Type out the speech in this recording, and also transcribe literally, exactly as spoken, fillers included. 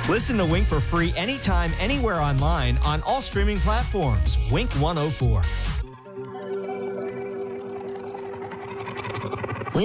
Listen to Wink for free anytime, anywhere online on all streaming platforms. Wink one oh four.